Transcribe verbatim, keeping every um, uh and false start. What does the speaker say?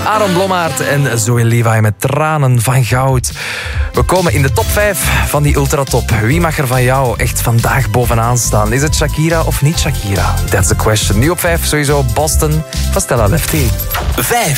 Aaron Blommaert en Zoe Levi met Tranen van Goud. We komen in de top vijf van die ultratop. Wie mag er van jou echt vandaag bovenaan staan? Is het Shakira of niet Shakira? That's the question. Nu op vijf sowieso Boston van Stella Lefty. vijf.